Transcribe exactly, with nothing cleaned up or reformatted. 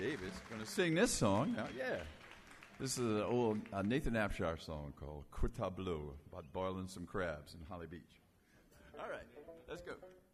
David's going to sing this song. Now, yeah. This is an old uh, Nathan Abshire song called Tableau about boiling some crabs in Holly Beach. All right, let's go.